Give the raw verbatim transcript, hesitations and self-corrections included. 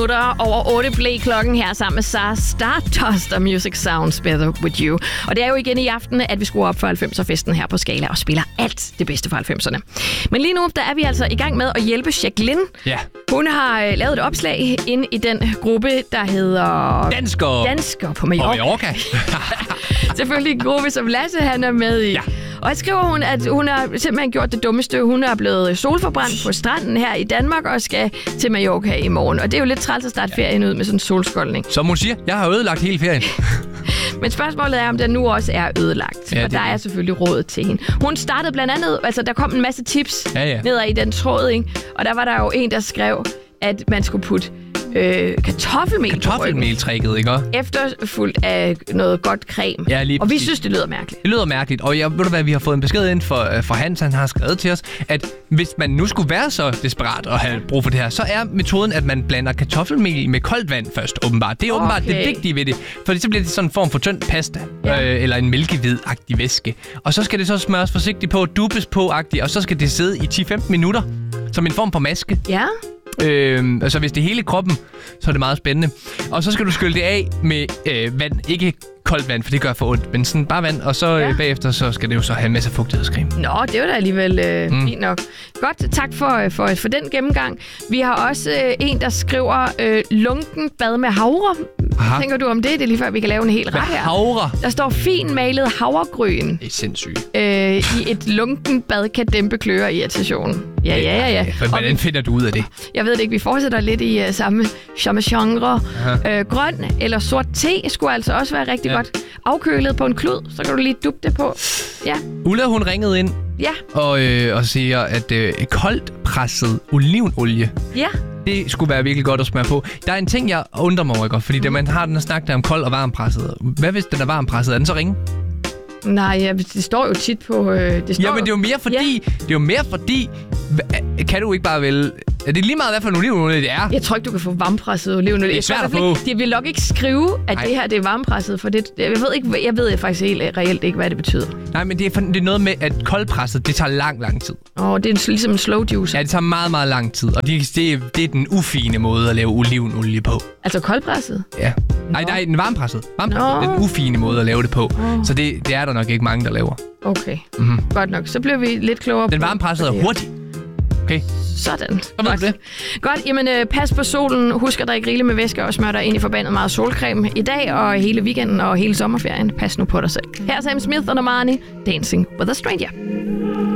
Over otte blev klokken her sammen med Sarah Stardust og Music Sounds Better With You. Og det er jo igen i aften, at vi skruer op for halvfemser-festen her på Skala og spiller alt det bedste fra halvfemserne. Men lige nu, der er vi altså i gang med at hjælpe Jacqueline. Ja. Hun har øh, lavet et opslag ind i den gruppe, der hedder... Danskere. Danskere på Mallorca. På Mallorca. Selvfølgelig en gruppe, som Lasse han er med i. Ja. Og jeg skriver hun, at hun har simpelthen gjort det dummeste. Hun er blevet solforbrændt på stranden her i Danmark og skal til Mallorca i morgen. Og det er jo lidt træls at starte ferien ud med sådan en solskoldning. Som hun siger, jeg har ødelagt hele ferien. Men spørgsmålet er, om den nu også er ødelagt. Ja, og der er selvfølgelig råd til hende. Hun startede blandt andet, altså der kom en masse tips ja, ja. ned i den tråd, ikke? Og der var der jo en, der skrev, at man skulle putte øh, kartoffelmel Kartoffelmeltrækket, ikke? efterfulgt af noget godt creme. Ja, lige og vi præcis. synes, det lyder mærkeligt. Det lyder mærkeligt, og jeg ved du hvad, vi har fået en besked ind for, uh, for Hans, han har skrevet til os, at hvis man nu skulle være så desperat og have brug for det her, så er metoden, at man blander kartoffelmel med koldt vand først, åbenbart. Det er åbenbart Okay. det vigtige ved det, fordi så bliver det sådan en form for tynd pasta, Ja. øh, eller en mælkehvid-agtig væske. Og så skal det så smøres forsigtigt på, duppes på-agtigt, og så skal det sidde i ti til femten minutter, som en form for maske. Ja. Øh, altså hvis det er hele kroppen, så er det meget spændende. Og så skal du skylle det af med øh, vand. Ikke koldt vand, for det gør for ondt, men sådan bare vand. Og så Ja. øh, bagefter, så skal det jo så have en masse fugtighedscreme. Nå, det var da alligevel øh, Mm. fint nok. Godt, tak for, for, for den gennemgang. Vi har også øh, en, der skriver øh, lunken bad med havre. Aha. Tænker du om det? Det er lige før, vi kan lave en hel Med ret her. havre. Der står fin malet havregryn. Det er sindssygt. Øh, I et lunken bad kan dæmpe kløer og irritation. Ja, ja, ja, ja. Men hvordan finder du ud af det? Jeg ved det ikke, vi fortsætter lidt i uh, samme samme genre. Øh, grøn eller sort te skulle altså også være rigtig Ja. godt. Afkølet på en klud, så kan du lige duppe det på. Ja, Ulla, hun ringede ind ja, og, øh, og siger, at øh, koldt presset olivenolie, ja. det skulle være virkelig godt at smøre på. Der er en ting, jeg undrer mig over, ikke? Fordi mm. da man har den her snak der om kold og varmpresset. Hvad hvis den er varmpresset? Er den så ringe? Nej, ja, det står jo tit på... Øh, det står Ja, men det er jo mere fordi... Ja. Det er jo mere fordi... hva- Kan du ikke bare vælge... Er det lige meget, hvad for en olivenolie det er? Jeg tror ikke, du kan få varmpresset olivenolie. Det er Jeg tror svært i at hvert fald få. ikke- De vil nok ikke skrive, at Nej. det her det er varmpresset, for det, jeg ved ikke, jeg ved faktisk helt reelt ikke, hvad det betyder. Nej, men det er, for, det er noget med, at koldpresset, det tager lang, lang tid. Åh, det er en, ligesom en slow juicer. Ja, det tager meget, meget lang tid. Og det, det, er- det er den ufine måde at lave olivenolie på. Altså koldpresset? Ja. Nej, nej, den varmpresset. Varmpresset, Nå. det er den ufine måde at lave det på. Åh. Så det, det er der nok ikke mange, der laver. Okay, Mm-hmm. godt nok. Så bliver vi lidt klogere Den på- varmpressede på er det. hurtig. Okay. Sådan. Så ved du det. Godt, jamen øh, pas på solen. Husk at drikke rigeligt med væske og smør dig ind i forbandet meget solcreme i dag og hele weekenden og hele sommerferien. Pas nu på dig selv. Her er Sam Smith og Normani, Dancing with a Stranger.